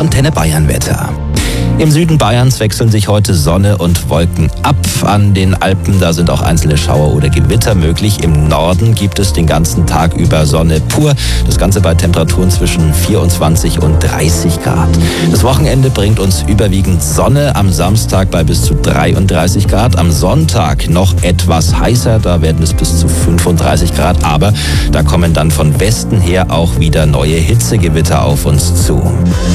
Antenne Bayern Wetter. Im Süden Bayerns wechseln sich heute Sonne und Wolken ab. An den Alpen, da sind auch einzelne Schauer oder Gewitter möglich. Im Norden gibt es den ganzen Tag über Sonne pur. Das Ganze bei Temperaturen zwischen 24 und 30 Grad. Das Wochenende bringt uns überwiegend Sonne. Am Samstag bei bis zu 33 Grad. Am Sonntag noch etwas heißer. Da werden es bis zu 35 Grad. Aber da kommen dann von Westen her auch wieder neue Hitzegewitter auf uns zu.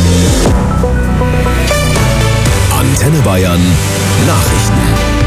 Antenne Bayern Nachrichten.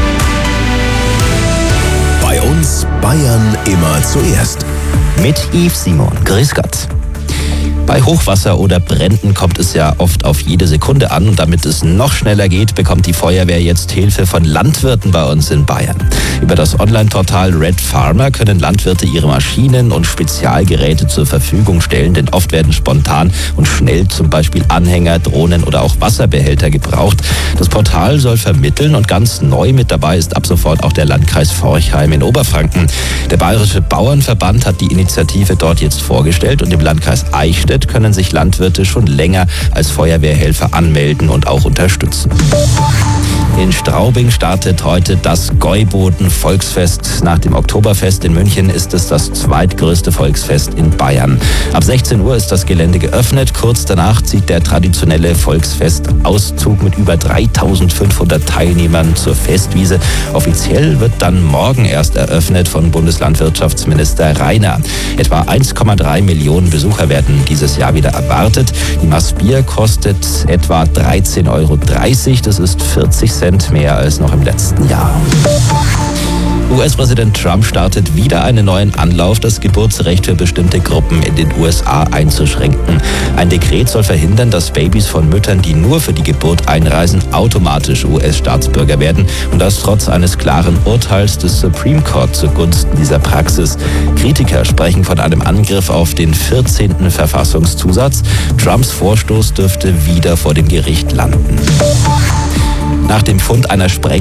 Bei uns Bayern immer zuerst. Mit Yves Simon. Grüß Gott. Bei Hochwasser oder Bränden kommt es ja oft auf jede Sekunde an und damit es noch schneller geht, bekommt die Feuerwehr jetzt Hilfe von Landwirten bei uns in Bayern. Über das Online-Portal Red Farmer können Landwirte ihre Maschinen und Spezialgeräte zur Verfügung stellen, denn oft werden spontan und schnell zum Beispiel Anhänger, Drohnen oder auch Wasserbehälter gebraucht. Das Portal soll vermitteln und ganz neu mit dabei ist ab sofort auch der Landkreis Forchheim in Oberfranken. Der Bayerische Bauernverband hat die Initiative dort jetzt vorgestellt und im Landkreis Eichstätt können sich Landwirte schon länger als Feuerwehrhelfer anmelden und auch unterstützen. In Straubing startet heute das Gäuboden-Volksfest. Nach dem Oktoberfest in München ist es das zweitgrößte Volksfest in Bayern. Ab 16 Uhr ist das Gelände geöffnet. Kurz danach zieht der traditionelle Volksfestauszug mit über 3500 Teilnehmern zur Festwiese. Offiziell wird dann morgen erst eröffnet von Bundeslandwirtschaftsminister Rainer. Etwa 1,3 Millionen Besucher werden dieses Jahr wieder erwartet. Die Maß Bier kostet etwa 13,30 €. Das ist 40 Cent mehr als noch im letzten Jahr. US-Präsident Trump startet wieder einen neuen Anlauf, das Geburtsrecht für bestimmte Gruppen in den USA einzuschränken. Ein Dekret soll verhindern, dass Babys von Müttern, die nur für die Geburt einreisen, automatisch US-Staatsbürger werden. Und das trotz eines klaren Urteils des Supreme Court zugunsten dieser Praxis. Kritiker sprechen von einem Angriff auf den 14. Verfassungszusatz. Trumps Vorstoß dürfte wieder vor dem Gericht landen. Nach dem Fund einer